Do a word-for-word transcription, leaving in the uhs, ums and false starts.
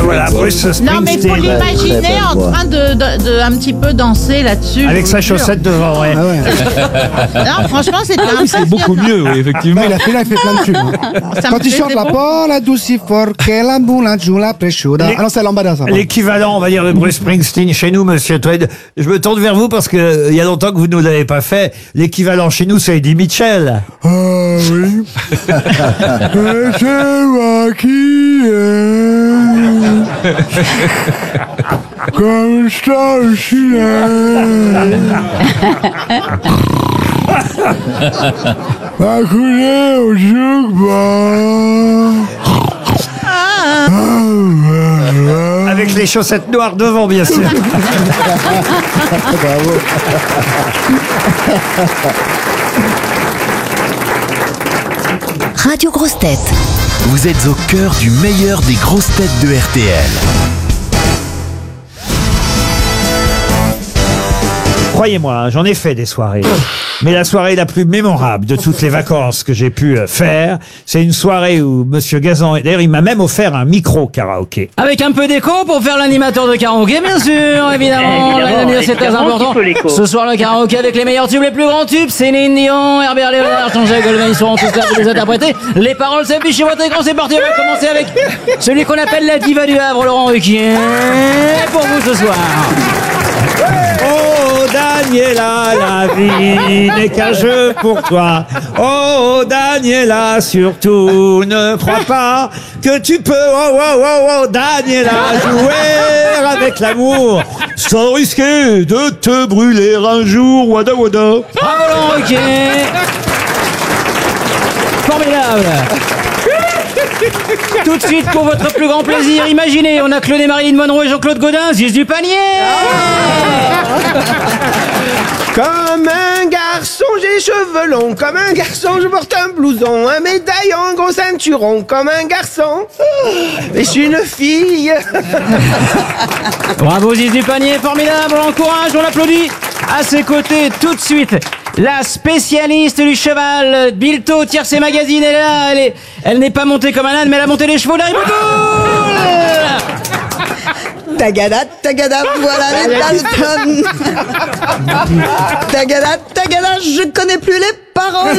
voilà, Bruce Springsteen. Non, mais faut l'imaginer en train de, de, de un petit peu danser là-dessus. Avec sa chaussette devant, ouais. Ah ouais. Non, franchement, c'était Ah oui, c'est impressionnant. beaucoup mieux, oui, effectivement. Mais il a fait là, il fait plein de tubes. Hein. Ça me Quand il fait chante des la bons- pola douce fort que la boula joue la presciuda. Les- Ah non, c'est lambada ça. L'équivalent, on va dire, de Bruce Springsteen chez nous, monsieur Tweed. Je me tourne vers vous parce que euh, il y a longtemps que vous ne l'avez pas fait. L'équivalent chez nous, c'est Eddie Mitchell. Ah oui. Et c'est moi qui aime. Comme ça au ciel. À couler au jukebox. Avec les chaussettes noires devant, bien sûr. Bravo. Radio Grosses Têtes. Vous êtes au cœur du meilleur des grosses têtes de R T L. Croyez-moi, hein, j'en ai fait des soirées. Mais la soirée la plus mémorable de toutes les vacances que j'ai pu euh, faire, c'est une soirée où Monsieur Gazan, d'ailleurs, il m'a même offert un micro karaoké. Avec un peu d'écho pour faire l'animateur de karaoké, bien sûr, évidemment. Évidemment, Mesdames et messieurs, c'est très évidemment important. qu'il faut l'écho. Ce soir, le karaoké avec les meilleurs tubes, les plus grands tubes. Céline Dion, Herbert Léonard, Jean-Jacques Goldman, ils seront tous là pour les interpréter. Les paroles s'affichent sur votre écran, c'est parti. On va commencer avec celui qu'on appelle la diva du Havre, Laurent Ruquier. Pour vous ce soir. Oh Daniela, la vie n'est qu'un jeu pour toi. Oh Daniela, surtout ne crois pas que tu peux, oh oh oh oh Daniela, jouer avec l'amour sans risquer de te brûler un jour. Wada wada. Bravo Laurent Ruquier. Formidable. Tout de suite, pour votre plus grand plaisir, imaginez, on a Claude et Marilyn Monroe et Jean-Claude Gaudin, Ziz du panier. Comme un garçon, j'ai les cheveux longs. Comme un garçon, je porte un blouson. Un médaillon, un gros ceinturon. Comme un garçon, mais je suis une fille. Bravo Ziz du panier, formidable, on l'encourage, on l'applaudit. À ses côtés, tout de suite, la spécialiste du cheval, Bilto, Tiercé Magazine, elle est là, elle est, elle n'est pas montée comme un âne, mais elle a monté les chevaux d'Harry Potter. Tagada, tagada, voilà les Dalton. Tagada, tagada, je connais plus les paroles.